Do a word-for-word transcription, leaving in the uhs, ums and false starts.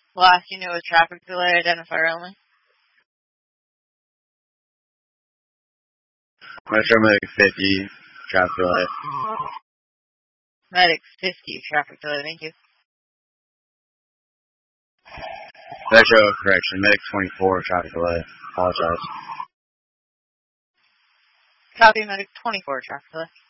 Last you knew was traffic delay, identifier only. Metro Medic fifty, traffic delay. Medic fifty, traffic delay, thank you. Metro, correction, Medic twenty-four, traffic delay. Apologize. Copy, Medic twenty-four, traffic delay.